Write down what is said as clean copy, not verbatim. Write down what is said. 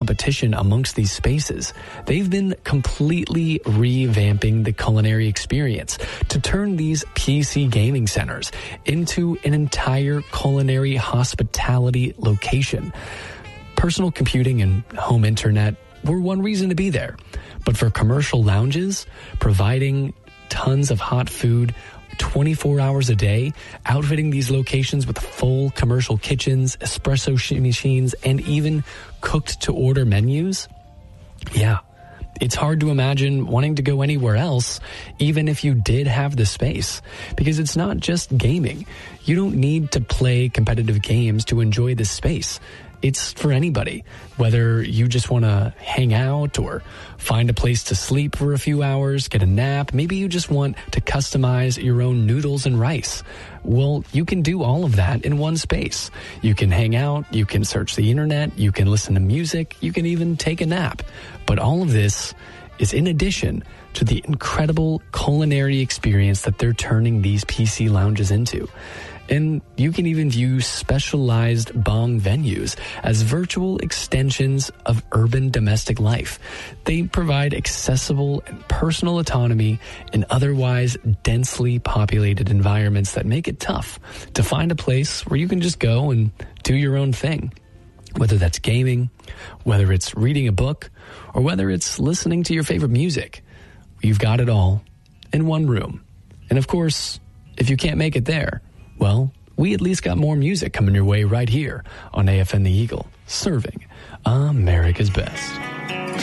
competition amongst these spaces, they've been completely revamping the culinary experience to turn these PC gaming centers into an entire culinary hospitality location. Personal computing and home internet were one reason to be there, but for commercial lounges, providing tons of hot food 24 hours a day, outfitting these locations with full commercial kitchens, espresso machines, and even cooked-to-order menus? Yeah, it's hard to imagine wanting to go anywhere else, even if you did have the space, because it's not just gaming. You don't need to play competitive games to enjoy this space. It's for anybody, whether you just want to hang out or find a place to sleep for a few hours, get a nap. Maybe you just want to customize your own noodles and rice. Well, you can do all of that in one space. You can hang out, you can search the internet, you can listen to music, you can even take a nap. But all of this is in addition to the incredible culinary experience that they're turning these PC lounges into. And you can even view specialized bong venues as virtual extensions of urban domestic life. They provide accessible and personal autonomy in otherwise densely populated environments that make it tough to find a place where you can just go and do your own thing. Whether that's gaming, whether it's reading a book, or whether it's listening to your favorite music, you've got it all in one room. And of course, if you can't make it there, well, we at least got more music coming your way right here on AFN The Eagle, serving America's best.